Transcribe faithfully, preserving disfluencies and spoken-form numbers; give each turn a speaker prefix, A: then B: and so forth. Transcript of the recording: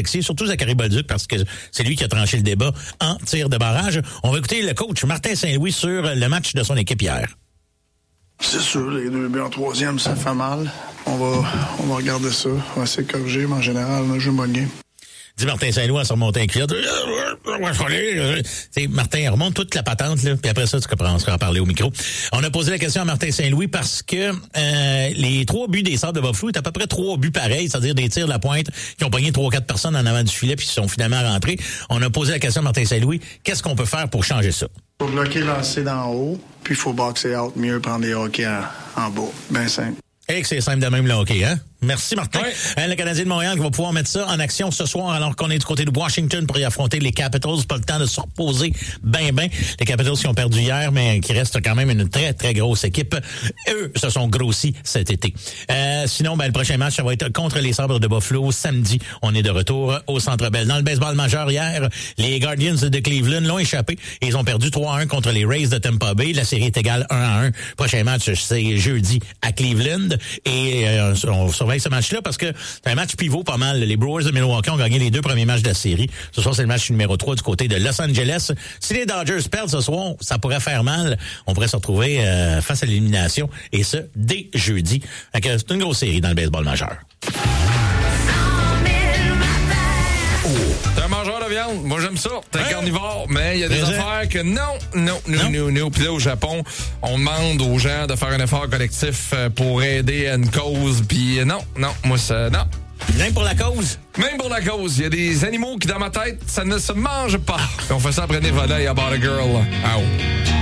A: Texier, surtout Zachary Bolduc, parce que c'est lui qui a tranché le débat en tir de barrage. On va écouter le coach Martin Saint-Louis sur le match de son équipe hier.
B: C'est sûr, les deux buts en troisième, ça fait mal. On va, on va regarder ça. On va essayer de corriger, mais en général, on a joué bonne game.
A: Dit Martin Saint-Louis à se remonter un cri. Martin, remonte toute la patente, là, puis après ça, tu comprends, on sera parler au micro. On a posé la question à Martin Saint-Louis parce que euh, les trois buts des Sables de Buffalo étaient à peu près trois buts pareils, c'est-à-dire des tirs de la pointe qui ont pogné trois ou quatre personnes en avant du filet puis qui sont finalement rentrés. On a posé la question à Martin Saint-Louis, qu'est-ce qu'on peut faire pour changer ça?
B: Il faut bloquer, lancer d'en haut, puis il faut boxer out mieux, prendre des hockey en, en bas. Ben simple.
A: Et que c'est simple de même le hockey, hein? Merci, Martin.
C: Ouais.
A: Euh, le Canadien de Montréal qui va pouvoir mettre ça en action ce soir alors qu'on est du côté de Washington pour y affronter les Capitals. Pas le temps de se reposer ben ben. Les Capitals qui ont perdu hier, mais qui restent quand même une très, très grosse équipe. Eux se sont grossis cet été. Euh, sinon, ben, le prochain match, ça va être contre les Sabres de Buffalo. Samedi, on est de retour au Centre Bell. Dans le baseball majeur hier, les Guardians de Cleveland l'ont échappé et ils ont perdu trois à un contre les Rays de Tampa Bay. La série est égale un à un. Prochain match, c'est jeudi à Cleveland. Et euh, on surveille ce match-là parce que c'est un match pivot pas mal. Les Brewers de Milwaukee ont gagné les deux premiers matchs de la série. Ce soir, c'est le match numéro trois du côté de Los Angeles. Si les Dodgers perdent ce soir, ça pourrait faire mal. On pourrait se retrouver euh, face à l'élimination et ce, dès jeudi. Donc, c'est une grosse série dans le baseball majeur.
C: T'es un mangeur de viande, moi j'aime ça. T'es un
A: hein?
C: carnivore, mais il y a des
A: Plaisir.
C: affaires que non, non, non, non, non. Puis là, au Japon, on demande aux gens de faire un effort collectif pour aider à une cause. Puis non, non, moi ça, non.
A: Même pour la cause?
C: Même pour la cause. Il y a des animaux qui, dans ma tête, ça ne se mange pas. Puis on fait ça après Nirvana et About a Girl. Ah oh.